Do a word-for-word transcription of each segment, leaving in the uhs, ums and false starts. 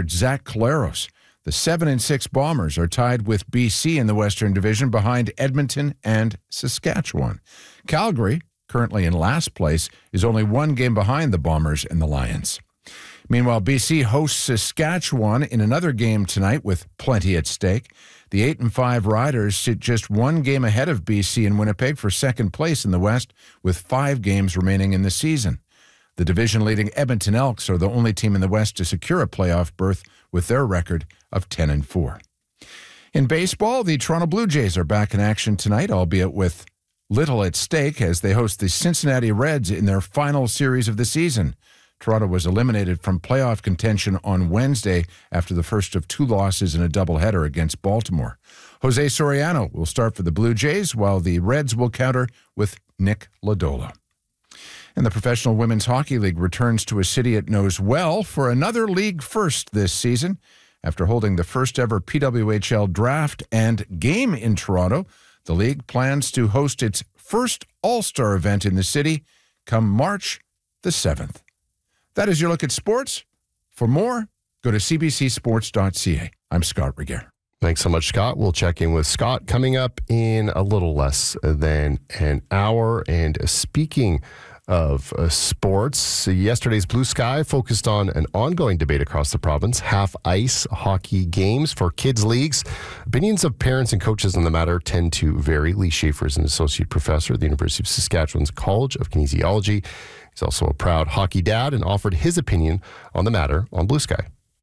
forward Zach Collaros. The seven and six Bombers are tied with B C in the Western Division behind Edmonton and Saskatchewan. Calgary, currently in last place, is only one game behind the Bombers and the Lions. Meanwhile, B C hosts Saskatchewan in another game tonight with plenty at stake. The eight and five Riders sit just one game ahead of B C and Winnipeg for second place in the West with five games remaining in the season. The division-leading Edmonton Elks are the only team in the West to secure a playoff berth with their record of ten and four. In baseball, the Toronto Blue Jays are back in action tonight, albeit with little at stake as they host the Cincinnati Reds in their final series of the season. Toronto was eliminated from playoff contention on Wednesday after the first of two losses in a doubleheader against Baltimore. Jose Soriano will start for the Blue Jays, while the Reds will counter with Nick Lodolo. And the Professional Women's Hockey League returns to a city it knows well for another league first this season. After holding the first ever P W H L draft and game in Toronto, the league plans to host its first All-Star event in the city come March the seventh. That is your look at sports. For more, go to c b c sports dot c a. I'm Scott Regehr. Thanks so much, Scott. We'll check in with Scott coming up in a little less than an hour. And speaking of uh, sports, yesterday's Blue Sky focused on an ongoing debate across the province, half-ice hockey games for kids' leagues. Opinions of parents and coaches on the matter tend to vary. Lee Schaefer is an associate professor at the University of Saskatchewan's College of Kinesiology. He's also a proud hockey dad and offered his opinion on the matter on Blue Sky.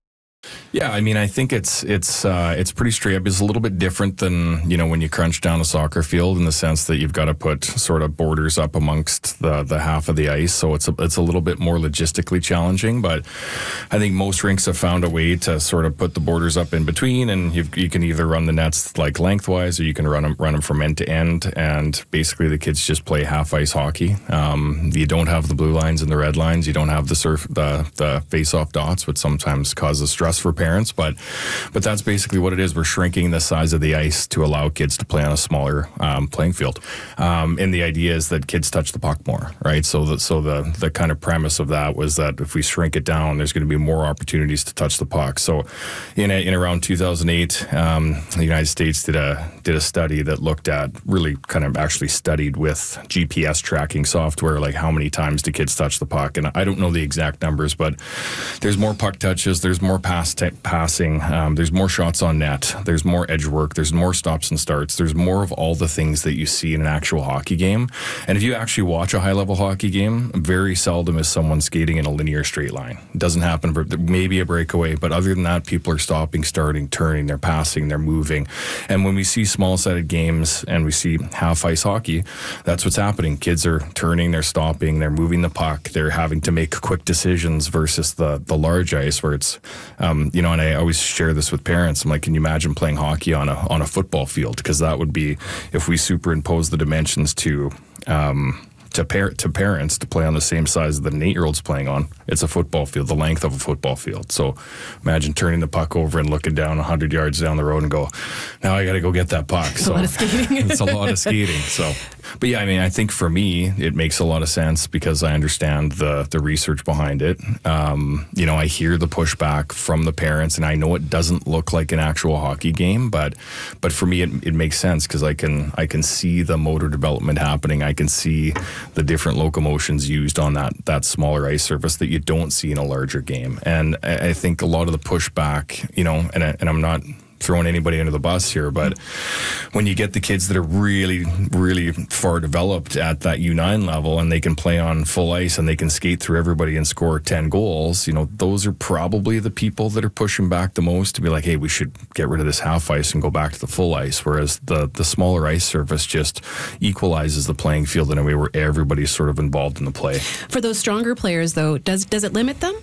Yeah, I mean, I think it's it's uh, it's pretty straight up. It's a little bit different than, you know, when you crunch down a soccer field in the sense that you've got to put sort of borders up amongst the the half of the ice. So it's a, it's a little bit more logistically challenging. But I think most rinks have found a way to sort of put the borders up in between, and you you can either run the nets like lengthwise, or you can run them run them from end to end. And basically, the kids just play half ice hockey. Um, you don't have the blue lines and the red lines. You don't have the surf the the face off dots, which sometimes causes stress for parents, but but that's basically what it is. We're shrinking the size of the ice to allow kids to play on a smaller um, playing field, um, and the idea is that kids touch the puck more, right? So the so the the kind of premise of that was that if we shrink it down, there's going to be more opportunities to touch the puck. So in a, in around two thousand eight, um, the United States did a did a study that looked at really kind of actually studied with G P S tracking software, like how many times do kids touch the puck, and I don't know the exact numbers, but there's more puck touches, there's more pass t- passing, um, there's more shots on net, there's more edge work, there's more stops and starts, there's more of all the things that you see in an actual hockey game. And if you actually watch a high-level hockey game, very seldom is someone skating in a linear straight line. It doesn't happen, maybe a breakaway, but other than that, people are stopping, starting, turning, they're passing, they're moving. And when we see small-sided games and we see half-ice hockey, that's what's happening. Kids are turning, they're stopping, they're moving the puck, they're having to make quick decisions versus the, the large ice where it's, um, you know, and I always share this with parents. I'm like, can you imagine playing hockey on a on a football field? Because that would be, if we superimpose the dimensions to um, to, par- to parents to play on the same size that an eight-year-old's playing on, it's a football field, the length of a football field. So imagine turning the puck over and looking down one hundred yards down the road and go, now I got to go get that puck. It's so a lot of skating. It's a lot of skating. So, but yeah, I mean, I think for me, it makes a lot of sense because I understand the the research behind it. Um, you know, I hear the pushback from the parents, and I know it doesn't look like an actual hockey game, but but for me, it, it makes sense because I can I can see the motor development happening. I can see the different locomotions used on that that smaller ice surface that you don't see in a larger game. And I, I think a lot of the pushback, you know, and I, and I'm not throwing anybody under the bus here, but when you get the kids that are really, really far developed at that U nine level and they can play on full ice and they can skate through everybody and score ten goals, you know, those are probably the people that are pushing back the most to be like, hey, we should get rid of this half ice and go back to the full ice. Whereas the, the smaller ice surface just equalizes the playing field in a way where everybody's sort of involved in the play. For those stronger players, though, does does it limit them?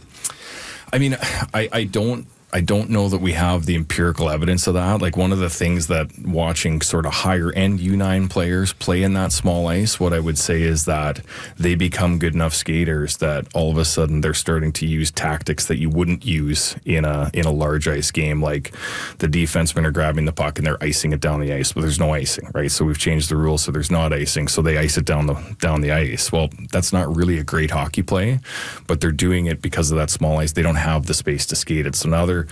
I mean, I, I don't I don't know that we have the empirical evidence of that. Like, one of the things that watching sort of higher end U nine players play in that small ice, what I would say is that they become good enough skaters that all of a sudden they're starting to use tactics that you wouldn't use in a in a large ice game. Like, the defensemen are grabbing the puck and they're icing it down the ice, but there's no icing, right? So we've changed the rules so there's not icing, so they ice it down the down the ice. Well, that's not really a great hockey play, but they're doing it because of that small ice. They don't have the space to skate it, so now they're